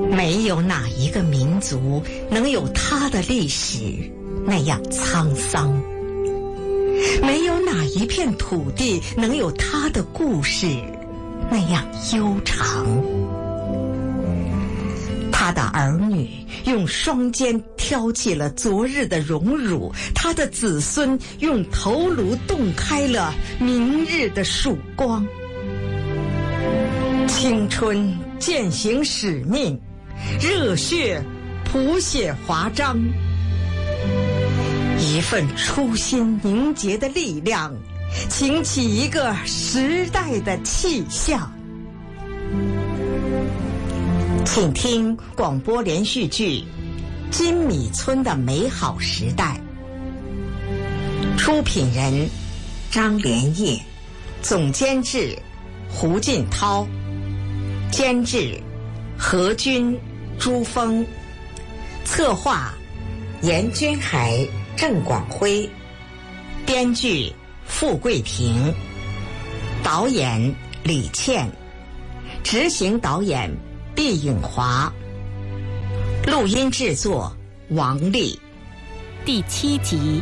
没有哪一个民族能有它的历史那样沧桑，没有哪一片土地能有它的故事那样悠长。他的儿女用双肩挑起了昨日的荣辱，他的子孙用头颅洞开了明日的曙光。青春践行使命，热血谱写华章，一份初心凝结的力量，擎起一个时代的气象。请听广播连续剧《金米村的美好时代》，出品人张连业，总监制胡进涛，监制何军、朱峰，策划严君海、郑广辉，编剧傅桂平，导演李倩，执行导演毕颖华，录音制作王丽。 第7集。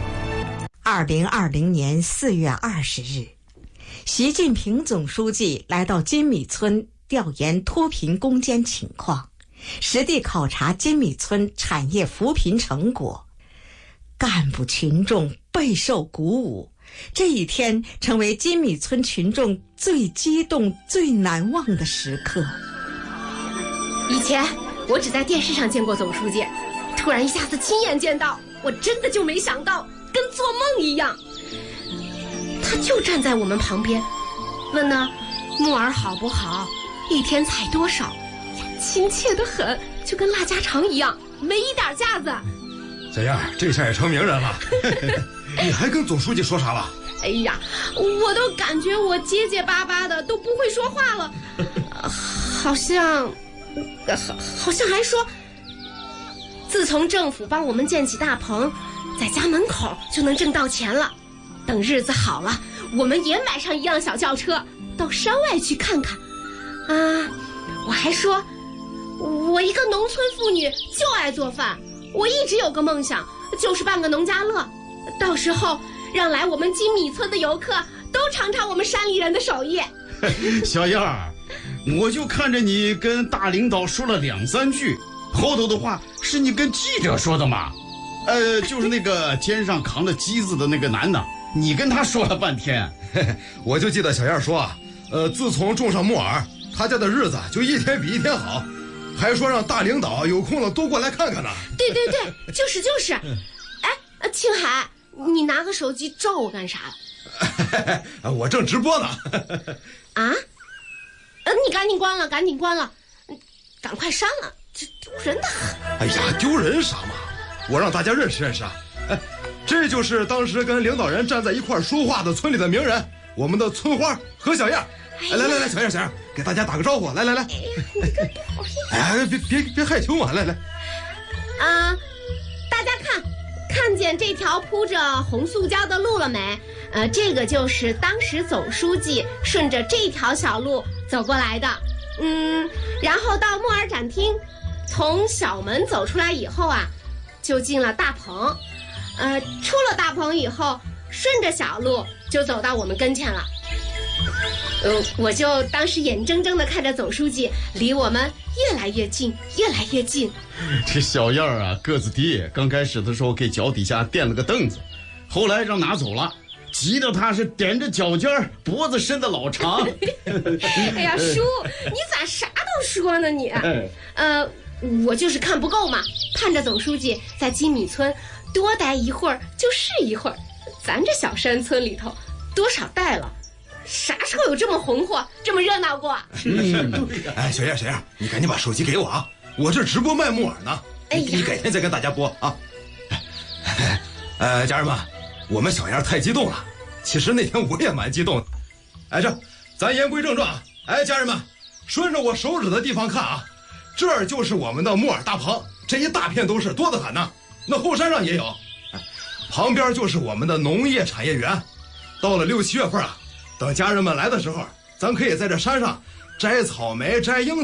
2020年4月20日，习近平总书记来到金米村调研脱贫攻坚情况，实地考察金米村产业扶贫成果，干部群众备受鼓舞。这一天成为金米村群众最激动、最难忘的时刻。 以前我只在电视上见过总书记，突然一下子亲眼见到，我真的就没想到，跟做梦一样。他就站在我们旁边，问呢木耳好不好，一天采多少，亲切得很，就跟拉家常一样，没一点架子。 小燕，这下也成名人了。你还跟总书记说啥了？ 哎呀，我都感觉我结结巴巴的，都不会说话了。好像还说，自从政府帮我们建起大棚，在家门口就能挣到钱了。等日子好了，我们也买上一辆小轿车，到山外去看看。我还说，我一个农村妇女就爱做饭，我一直有个梦想，就是办个农家乐，到时候让来我们金米村的游客都尝尝我们山里人的手艺。 小燕儿，我就看着你跟大领导说了2、3句，后头的话是你跟记者说的嘛？就是那个肩上扛着机子的那个男的，你跟他说了半天。 我就记得小燕说啊，自从种上木耳，他家的日子就一天比一天好，还说让大领导有空了多过来看看呢。 对，就是。哎，青海，你拿个手机照我干啥了？我正直播呢。 啊？你赶紧关了，赶快删了，这丢人的很。 哎呀，丢人啥嘛？我让大家认识认识啊！哎，这就是当时跟领导人站在一块说话的村里的名人，我们的村花何小燕。来，小燕，给大家打个招呼，来。哎呀， 我真不好意思。 哎，别害羞嘛，来。 大家看见这条铺着红塑胶的路了没？这个就是当时总书记顺着这条小路走过来的。然后到木耳展厅，从小门走出来以后啊，就进了大棚。出了大棚以后，顺着小路就走到我们跟前了。我就当时眼睁睁地看着总书记离我们越来越近。 这小燕儿啊，个子低，刚开始的时候给脚底下垫了个凳子，后来让拿走了，急得他是踮着脚尖儿，脖子伸得老长。 哎呀，叔，你咋啥都说呢你？我就是看不够嘛，盼着总书记在金米村多待一会儿就是一会儿。咱这小山村里头多少代了，啥时候有这么红火这么热闹过？ 哎，小燕，你赶紧把手机给我啊，我这直播卖木耳呢。你改天再跟大家播啊。家人们，我们小燕太激动了，其实那天我也蛮激动的。哎，咱言归正传啊。哎，家人们，顺着我手指的地方看啊，这儿就是我们的木耳大棚，这一大片都是，多得很呢。那后山上也有，旁边就是我们的农业产业园。到了6、7月份啊，等家人们来的时候，咱可以在这山上摘草莓、摘樱桃，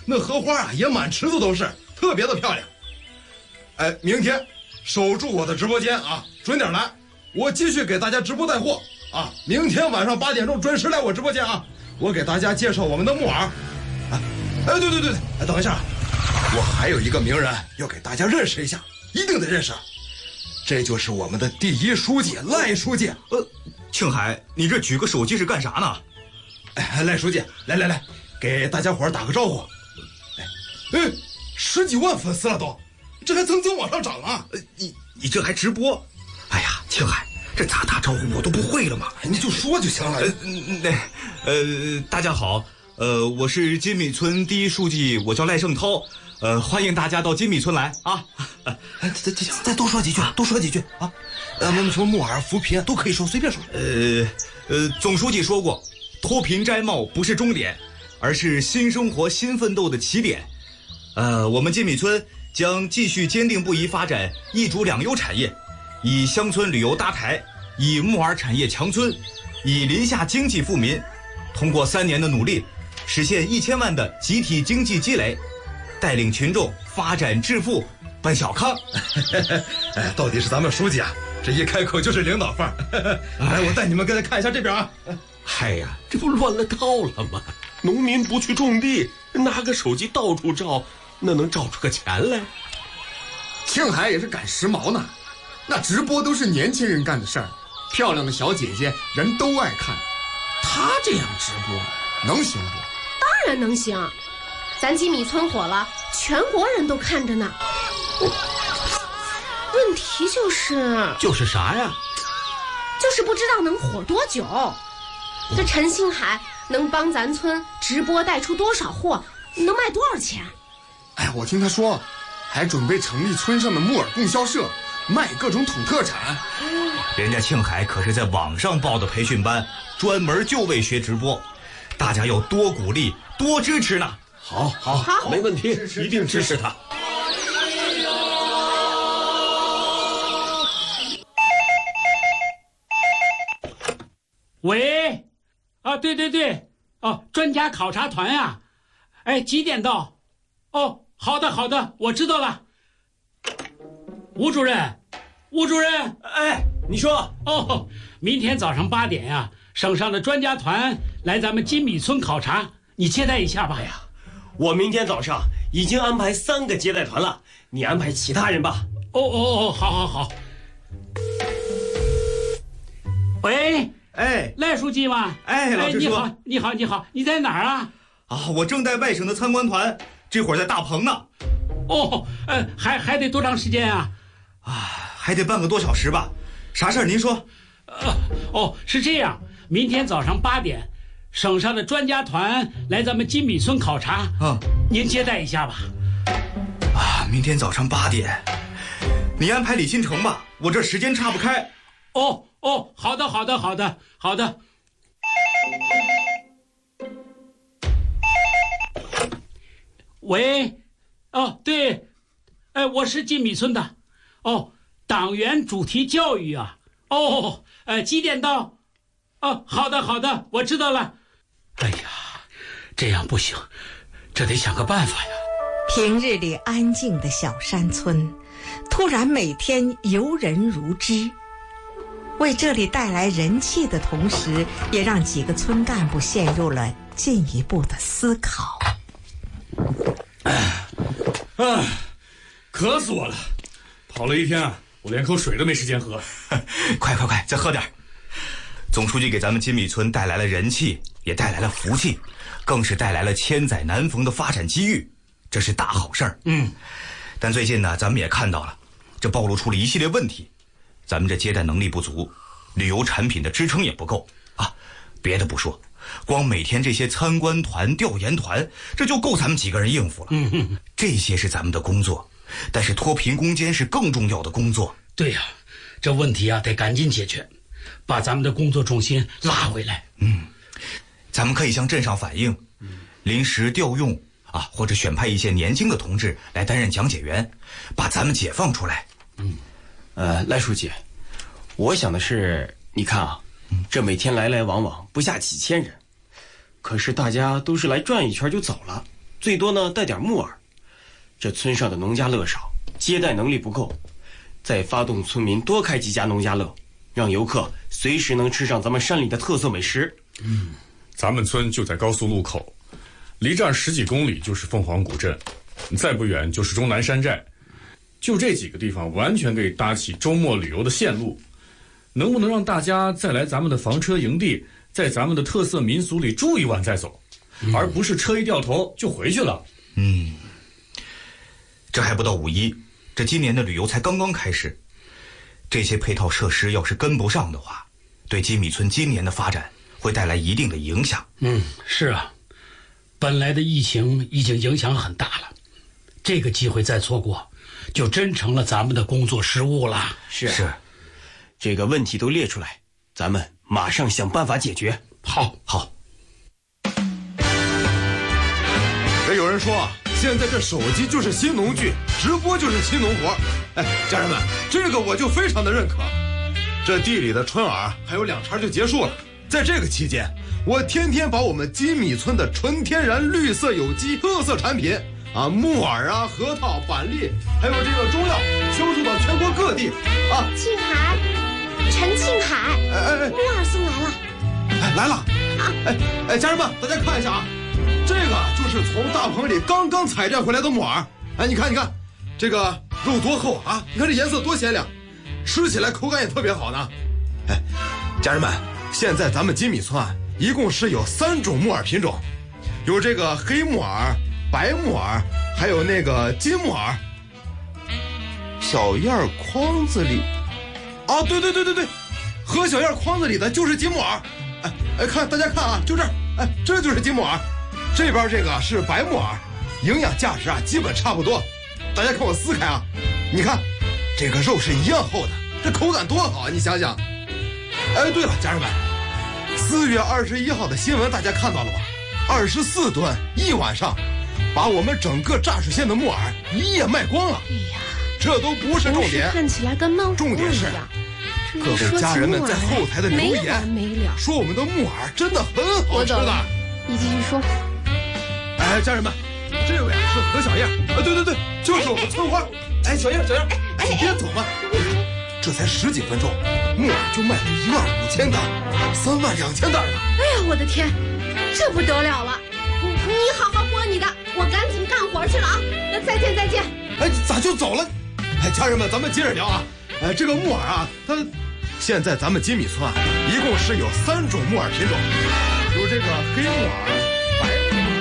那荷花啊也满池子都是，特别的漂亮。哎，明天守住我的直播间啊，准点来，我继续给大家直播带货啊。明天晚上8点钟准时来我直播间啊，我给大家介绍我们的木耳。哎，对，哎，等一下，我还有一个名人要给大家认识一下，一定得认识。这就是我们的第1书记赖书记。 庆海，你这举个手机是干啥呢？ 哎，赖书记，来，给大家伙打个招呼。哎，10几万粉丝了都，这还蹭蹭往上涨啊！ 你这还直播？哎呀，庆海，这咋打招呼我都不会了嘛！ 你就说就行了。 大家好，我是金米村第1书记，我叫赖胜涛，欢迎大家到金米村来啊！ 再多说几句，啊！什么木耳、扶贫都可以说，随便说。 总书记说过，脱贫摘帽不是终点，而是新生活、新奋斗的起点。我们金米村将继续坚定不移发展1主2优产业，以乡村旅游搭台，以木耳产业强村，以林下经济富民。通过3年的努力，实现1000万的集体经济积累，带领群众发展致富，奔小康。 哎，到底是咱们书记啊，这一开口就是领导范儿。来，我带你们跟看一下这边啊。 嗨呀，这不乱了套了吗？农民不去种地，拿个手机到处照，那能照出个钱来？ 庆海也是赶时髦呢，那直播都是年轻人干的事儿，漂亮的小姐姐人都爱看，他这样直播能行不？ 当然能行，咱金米村火了，全国人都看着呢。问题就是啥呀？ 就是不知道能火多久。这陈星海能帮咱村直播带出多少货，能卖多少钱？ 哎，我听他说还准备成立村上的木耳供销社，卖各种土特产。 人家庆海可是在网上报的培训班，专门就为学直播，大家要多鼓励多支持呢。 好，没问题，一定支持他。 喂，对，专家考察团呀，哎，几点到？哦，好的，我知道了。吴主任， 哎，你说。 明天早上8点呀，省上的专家团来咱们金米村考察，你接待一下吧。 哎呀，我明天早上已经安排3个接待团了，你安排其他人吧。 好。喂。 哎， 赖书记吗？ 哎，老师说， 你好，你在哪儿啊？ 我正带外省的参观团，这会儿在大棚呢。 还得多长时间啊？ 还得半个多小时吧。啥事儿您说？ 是这样，明天早上8点，省上的专家团来咱们金米村考察，您接待一下吧。 明天早上8点，你安排李新成吧，我这时间岔不开。 好的。喂，对，我是金米村的，党员主题教育啊，几点到？好的，我知道了。哎呀，这样不行，这得想个办法呀。 平日里安静的小山村，突然每天游人如织。为这里带来人气的同时，也让几个村干部陷入了进一步的思考。 渴死我了！跑了一天啊，我连口水都没时间喝。 快，再喝点。总书记给咱们金米村带来了人气，也带来了福气，更是带来了千载难逢的发展机遇，这是大好事儿。但最近呢，咱们也看到了，这暴露出了一系列问题。咱们这接待能力不足，旅游产品的支撑也不够啊。别的不说，光每天这些参观团、调研团，这就够咱们几个人应付了。这些是咱们的工作，但是脱贫攻坚是更重要的工作。 对呀，这问题啊得赶紧解决，把咱们的工作重心拉回来。 咱们可以向镇上反映，临时调用或者选派一些年轻的同志来担任讲解员，把咱们解放出来。 赖书记，我想的是，你看啊，这每天来来往往不下几千人，可是大家都是来转一圈就走了， 最多呢带点木耳。这村上的农家乐少，接待能力不够，再发动村民多开几家农家乐，让游客随时能吃上咱们山里的特色美食。 咱们村就在高速路口，离这儿10几公里就是凤凰古镇，再不远就是终南山寨，就这几个地方完全可以搭起周末旅游的线路。能不能让大家再来咱们的房车营地，在咱们的特色民俗里住一晚再走，而不是车一掉头就回去了？ 这还不到5·1，这今年的旅游才刚刚开始，这些配套设施要是跟不上的话，对金米村今年的发展会带来一定的影响。 是啊，本来的疫情已经影响很大了，这个机会再错过，就真成了咱们的工作失误了。 是，这个问题都列出来，咱们马上想办法解决。 好。 有人说啊，现在这手机就是新农具，直播就是新农活。家人们，这个我就非常的认可。这地里的春饵还有2茬就结束了，在这个期间，我天天把我们金米村的纯天然绿色有机特色产品木耳核桃、板栗，还有这个中药销售到全国各地啊。 庆海，陈庆海，木耳送来了。 来了。家人们，大家看一下啊，这个就是从大棚里刚刚采摘回来的木耳。你看，这个肉多厚啊！你看这颜色多鲜亮，吃起来口感也特别好呢。家人们，现在咱们金米村一共是有3种木耳品种，有这个黑木耳、白木耳，还有那个金木耳。小燕筐子里，对，和小燕筐子里的就是金木耳。看大家看啊，就这儿，这就是金木耳。这边这个是白木耳，营养价值基本差不多。大家看我撕开啊，你看这个肉是一样厚的，这口感多好啊！你想想。对了，家人们，4月21号的新闻大家看到了吧？24吨1晚上，把我们整个炸水县的木耳1夜卖光了。这都不是重点， 看起来跟孟重点是各位家人们在后台的留言，说我们的木耳真的很好吃的。 你继续说。 家人们，这位是何小燕，对，就是我们村花。小燕，你别走嘛。这才10几分钟，木耳就卖了15000袋，32000袋呢。 我的天，这不得了了！你好好播你的，我赶紧干活去了啊！再见。 咋就走了？家人们，咱们接着聊啊。这个木耳它现在咱们金米村一共是有3种木耳品种，有这个黑木耳、白木耳。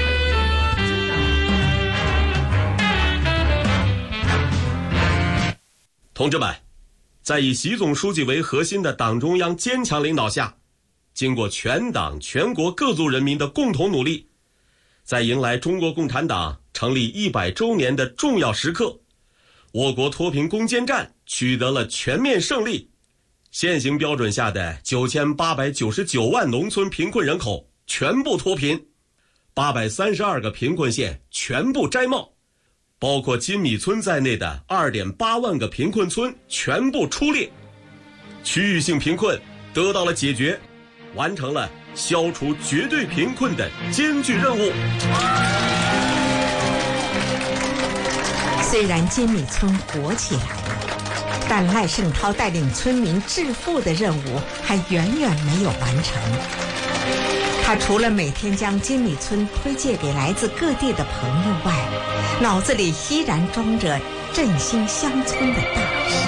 同志们，在以习总书记为核心的党中央坚强领导下，经过全党全国各族人民的共同努力，在迎来中国共产党成立100周年的重要时刻，我国脱贫攻坚战取得了全面胜利，现行标准下的9899万农村贫困人口全部脱贫，832个贫困县全部摘帽，包括金米村在内的2.8万个贫困村全部出列，区域性贫困得到了解决，完成了消除绝对贫困的艰巨任务。 虽然金米村活起来了，但赖胜涛带领村民致富的任务还远远没有完成。他除了每天将金米村推荐给来自各地的朋友外，脑子里依然装着振兴乡村的大事。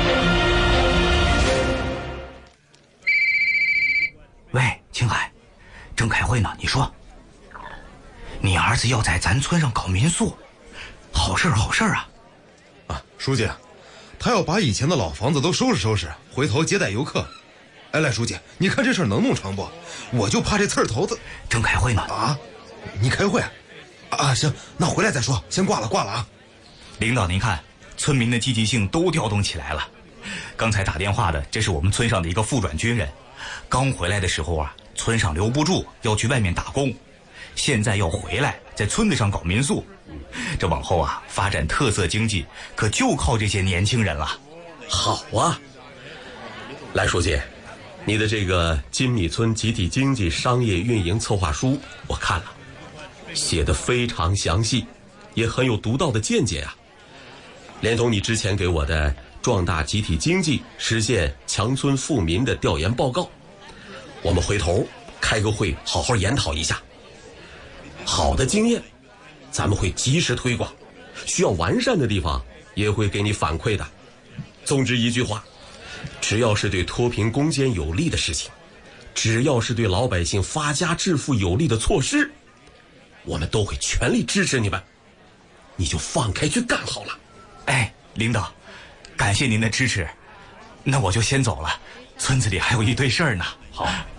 喂，青海，正开会呢，你说，你儿子要在咱村上搞民宿，好事啊！ 书记，他要把以前的老房子都收拾收拾，回头接待游客。赖书记，你看这事儿能弄成不？我就怕这刺儿头子。 正开会呢。 你开会行，那回来再说，先挂了啊。 领导您看，村民的积极性都调动起来了。刚才打电话的，这是我们村上的一个副转军人，刚回来的时候村上留不住，要去外面打工，现在要回来，在村子上搞民宿。这往后发展特色经济，可就靠这些年轻人了。 好啊，赖书记，你的这个金米村集体经济商业运营策划书我看了， 写得非常详细，也很有独到的见解啊。连同你之前给我的壮大集体经济、实现强村富民的调研报告，我们回头开个会，好好研讨一下。好的经验，咱们会及时推广；需要完善的地方，也会给你反馈的。总之一句话，只要是对脱贫攻坚有利的事情，只要是对老百姓发家致富有利的措施，我们都会全力支持你们。你就放开去干好了。 哎，领导，感谢您的支持，那我就先走了，村子里还有一堆事儿呢。 好。